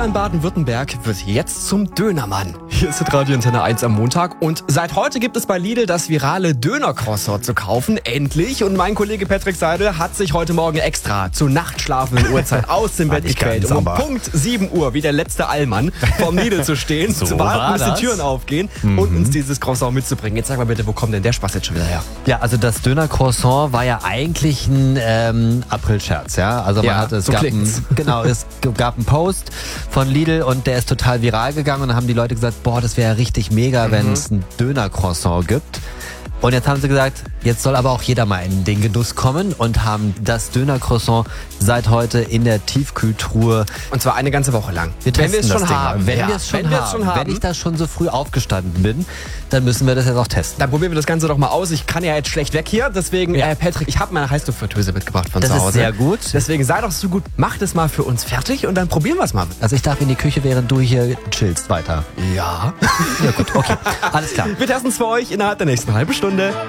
in Baden-Württemberg wird jetzt zum Dönermann. Hier ist Radio Antenne 1 am Montag und seit heute gibt es bei Lidl das virale Döner-Croissant zu kaufen. Endlich. Und mein Kollege Patrick Seidel hat sich heute Morgen extra zur nachtschlafenden Uhrzeit aus dem Bett gequält, um Punkt 7 Uhr wie der letzte Allmann vorm Lidl zu stehen, zu warten, bis die Türen aufgehen und uns dieses Croissant mitzubringen. Jetzt sag mal bitte, wo kommt denn der Spaß jetzt schon wieder her? Ja, also das Döner-Croissant war ja eigentlich ein April-Scherz, ja. Also es gab einen Post von Lidl und der ist total viral gegangen und dann haben die Leute gesagt, boah, das wäre ja richtig mega, wenn es ein Döner-Croissant gibt. Und jetzt haben sie gesagt, jetzt soll aber auch jeder mal in den Genuss kommen und haben das Döner-Croissant seit heute in der Tiefkühltruhe. Und zwar eine ganze Woche lang. Wenn wir es schon haben. Wenn ich da schon so früh aufgestanden bin, dann müssen wir das jetzt auch testen. Dann probieren wir das Ganze doch mal aus. Ich kann ja jetzt schlecht weg hier, deswegen, Patrick, ich habe meine Heißluftfritteuse mitgebracht von zu Hause. Das ist sehr gut. Deswegen sei doch so gut, mach das mal für uns fertig und dann probieren wir es mal. Also ich darf in die Küche, während du hier chillst, weiter. Ja. Ja gut, okay. Alles klar. Wir testen es für euch innerhalb der nächsten halben Stunde.